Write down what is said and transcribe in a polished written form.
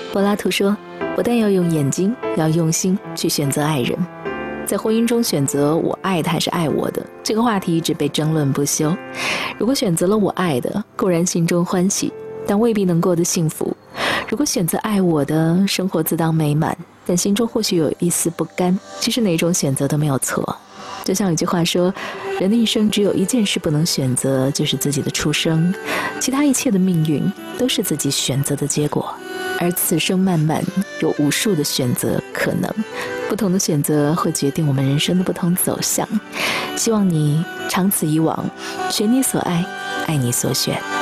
柏拉图说，不但要用眼睛，要用心去选择爱人。在婚姻中选择我爱的还是爱我的，这个话题一直被争论不休。如果选择了我爱的，固然心中欢喜，但未必能过得幸福。如果选择爱我的，生活自当美满，但心中或许有一丝不甘。其实哪种选择都没有错。就像有句话说，人的一生只有一件事不能选择，就是自己的出生，其他一切的命运都是自己选择的结果。而此生漫漫，有无数的选择可能，不同的选择会决定我们人生的不同走向。希望你长此以往，选你所爱，爱你所选。